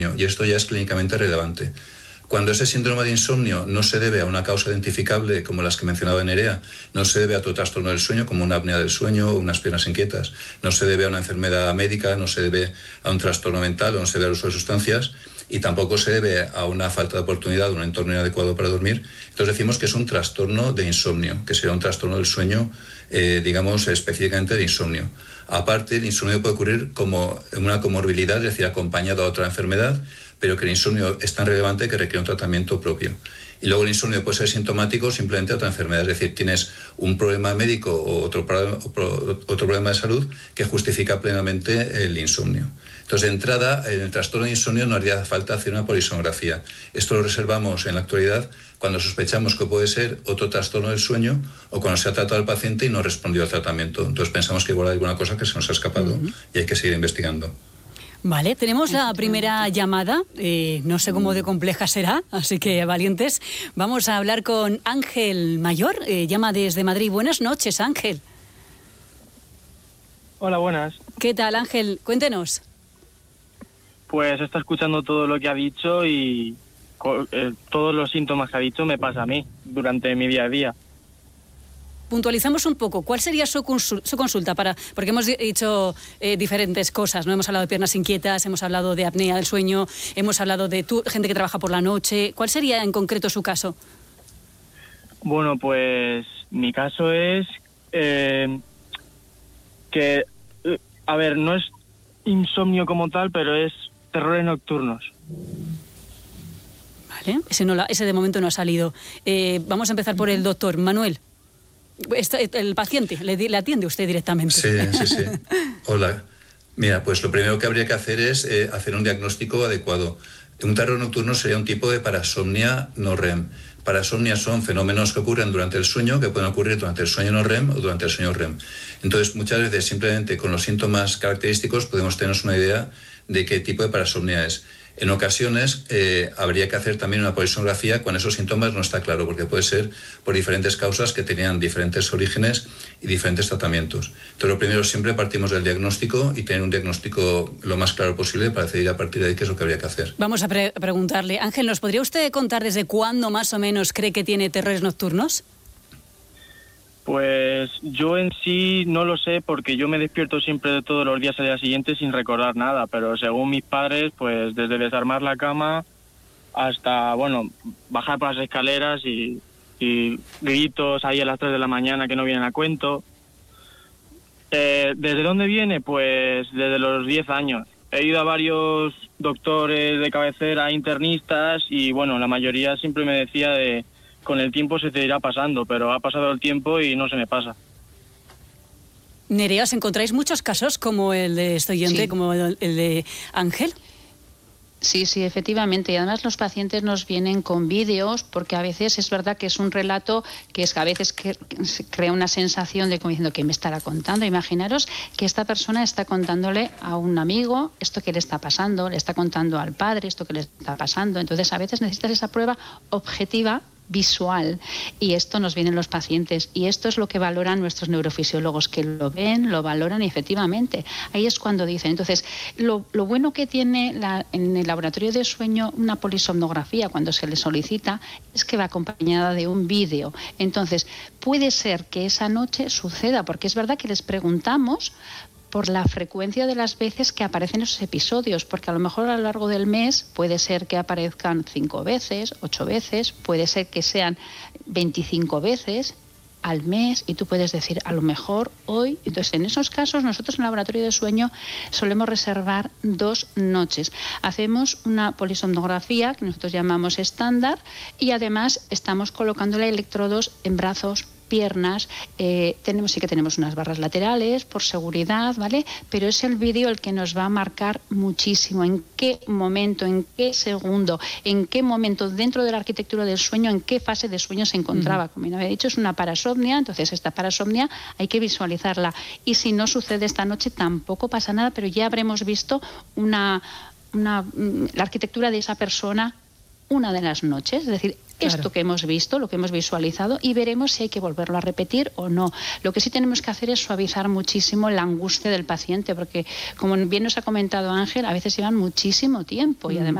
y esto ya es clínicamente relevante. Cuando ese síndrome de insomnio no se debe a una causa identificable como las que mencionaba Nerea, no se debe a otro trastorno del sueño como una apnea del sueño o unas piernas inquietas, no se debe a una enfermedad médica, no se debe a un trastorno mental o no se debe al uso de sustancias y tampoco se debe a una falta de oportunidad, un entorno inadecuado para dormir, entonces decimos que es un trastorno de insomnio, que será un trastorno del sueño, digamos, específicamente de insomnio. Aparte, el insomnio puede ocurrir como una comorbilidad, es decir, acompañado a otra enfermedad, pero que el insomnio es tan relevante que requiere un tratamiento propio. Y luego el insomnio puede ser sintomático simplemente de otra enfermedad, es decir, tienes un problema médico o otro problema de salud que justifica plenamente el insomnio. Entonces, de entrada, en el trastorno de insomnio no haría falta hacer una polisonografía. Esto lo reservamos en la actualidad cuando sospechamos que puede ser otro trastorno del sueño o cuando se ha tratado al paciente y no respondió al tratamiento. Entonces pensamos que igual hay alguna cosa que se nos ha escapado y hay que seguir investigando. Vale, tenemos la primera llamada, no sé cómo de compleja será, así que valientes. Vamos a hablar con Ángel Mayor, llama desde Madrid. Buenas noches, Ángel. Hola, buenas. ¿Qué tal, Ángel? Cuéntenos. Pues está escuchando todo lo que ha dicho y todos los síntomas que ha dicho me pasa a mí durante mi día a día. Puntualizamos un poco, ¿cuál sería su consulta? Porque hemos dicho diferentes cosas, ¿no? Hemos hablado de piernas inquietas, hemos hablado de apnea del sueño, hemos hablado de gente que trabaja por la noche. ¿Cuál sería en concreto su caso? Bueno, pues mi caso es que, a ver, no es insomnio como tal, pero es terrores nocturnos. Vale, ese de momento no ha salido. Vamos a empezar por el doctor Manuel. El paciente, ¿le atiende usted directamente? Sí. Hola. Mira, pues lo primero que habría que hacer es hacer un diagnóstico adecuado. Un terror nocturno sería un tipo de parasomnia no REM. Parasomnia son fenómenos que ocurren durante el sueño, que pueden ocurrir durante el sueño no REM o durante el sueño REM. Entonces, muchas veces simplemente con los síntomas característicos podemos tenernos una idea de qué tipo de parasomnia es. En ocasiones habría que hacer también una polisonografía cuando esos síntomas no está claro, porque puede ser por diferentes causas que tenían diferentes orígenes y diferentes tratamientos. Entonces, lo primero, siempre partimos del diagnóstico y tener un diagnóstico lo más claro posible para decidir a partir de ahí qué es lo que habría que hacer. Vamos a preguntarle, Ángel, ¿nos podría usted contar desde cuándo más o menos cree que tiene terrores nocturnos? Pues yo en sí no lo sé porque yo me despierto siempre de todos los días al día siguiente sin recordar nada, pero según mis padres, pues desde desarmar la cama hasta, bueno, bajar por las escaleras y gritos ahí a las 3 de la mañana que no vienen a cuento. ¿Desde dónde viene? Pues desde los 10 años. He ido a varios doctores de cabecera, internistas y bueno, la mayoría siempre me decía con el tiempo se te irá pasando, pero ha pasado el tiempo y no se me pasa. Nerea, ¿os encontráis muchos casos como el de este oyente, como el de Ángel? Sí, efectivamente. Y además los pacientes nos vienen con vídeos porque a veces es verdad que es un relato que a veces se crea una sensación de como diciendo ¿qué me estará contando? Imaginaros que esta persona está contándole a un amigo esto que le está pasando, le está contando al padre esto que le está pasando. Entonces a veces necesitas esa prueba objetiva visual y esto nos vienen los pacientes y esto es lo que valoran nuestros neurofisiólogos, que lo ven, lo valoran y efectivamente ahí es cuando dicen. Entonces lo bueno que tiene en el laboratorio de sueño una polisomnografía cuando se le solicita es que va acompañada de un vídeo. Entonces puede ser que esa noche suceda porque es verdad que les preguntamos por la frecuencia de las veces que aparecen esos episodios, porque a lo mejor a lo largo del mes puede ser que aparezcan 5 veces, 8 veces, puede ser que sean 25 veces al mes y tú puedes decir a lo mejor hoy. Entonces en esos casos nosotros en el laboratorio de sueño solemos reservar 2 noches. Hacemos una polisomnografía que nosotros llamamos estándar y además estamos colocándole electrodos en brazos, piernas, tenemos unas barras laterales por seguridad, ¿vale? Pero es el vídeo el que nos va a marcar muchísimo en qué momento, en qué segundo, en qué momento dentro de la arquitectura del sueño, en qué fase de sueño se encontraba. Como bien había dicho, es una parasomnia, entonces esta parasomnia hay que visualizarla y si no sucede esta noche tampoco pasa nada, pero ya habremos visto la arquitectura de esa persona una de las noches, es decir, esto que hemos visto, lo que hemos visualizado, y veremos si hay que volverlo a repetir o no. Lo que sí tenemos que hacer es suavizar muchísimo la angustia del paciente, porque como bien nos ha comentado Ángel, a veces llevan muchísimo tiempo y además